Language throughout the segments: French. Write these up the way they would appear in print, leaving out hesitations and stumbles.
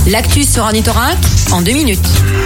L'actu sur Ornithorynque en 2 minutes.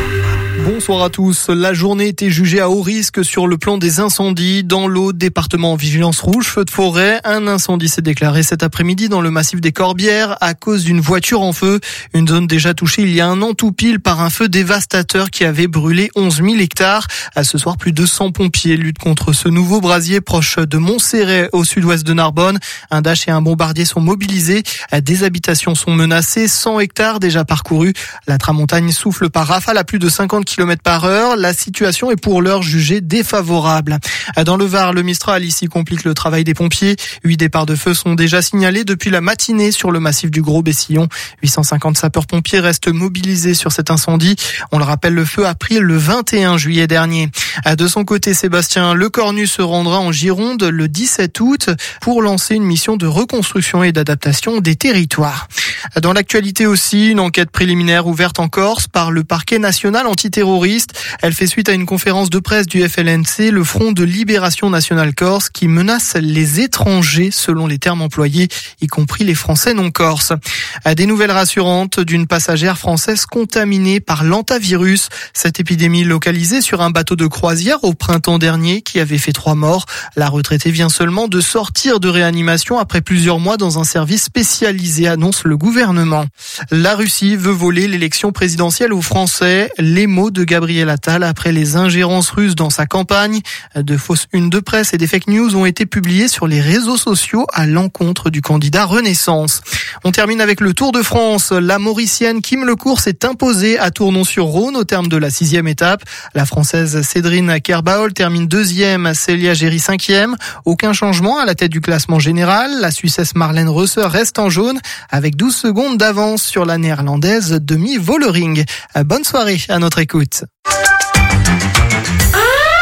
Bonsoir à tous. La journée était jugée à haut risque sur le plan des incendies. Dans l'Aude, département en vigilance rouge, feu de forêt. Un incendie s'est déclaré cet après-midi dans le massif des Corbières à cause d'une voiture en feu. Une zone déjà touchée il y a un an tout pile par un feu dévastateur qui avait brûlé 11 000 hectares. À ce soir, plus de 100 pompiers luttent contre ce nouveau brasier proche de Montserrat au sud-ouest de Narbonne. Un Dash et un bombardier sont mobilisés. Des habitations sont menacées. 100 hectares déjà parcourus. La tramontagne souffle par rafale à plus de 50 km/h. La situation est pour l'heure jugée défavorable. Dans le Var, le Mistral ici complique le travail des pompiers. 8 départs de feu sont déjà signalés depuis la matinée sur le massif du Gros-Bessillon. 850 sapeurs-pompiers restent mobilisés sur cet incendie. On le rappelle, le feu a pris le 21 juillet dernier. De son côté, Sébastien Lecornu se rendra en Gironde le 17 août pour lancer une mission de reconstruction et d'adaptation des territoires. Dans l'actualité aussi, une enquête préliminaire ouverte en Corse par le parquet national antiterroriste. Elle fait suite à une conférence de presse du FLNC, le Front de Libération Nationale Corse, qui menace les étrangers selon les termes employés, y compris les Français non corses. Des nouvelles rassurantes d'une passagère française contaminée par l'hantavirus. Cette épidémie localisée sur un bateau de croisière au printemps dernier qui avait fait 3 morts. La retraitée vient seulement de sortir de réanimation après plusieurs mois dans un service spécialisé, annonce le gouvernement. La Russie veut voler l'élection présidentielle aux Français. Les mots de Gabriel Attal après les ingérences russes dans sa campagne. De fausses unes de presse et des fake news ont été publiées sur les réseaux sociaux à l'encontre du candidat Renaissance. On termine avec le Tour de France. La Mauricienne Kim Lecourt s'est imposée à Tournon-sur-Rhône au terme de la 6e étape. La Française Cédrine Kerbaol termine 2e, Célia Géry 5e. Aucun changement à la tête du classement général. La Suissesse Marlène Reusser reste en jaune avec 12 secondes d'avance sur la Néerlandaise Demi Vollering. Bonne soirée à notre écoute.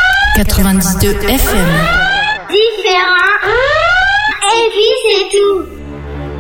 92 FM. Différent. Et puis c'est tout.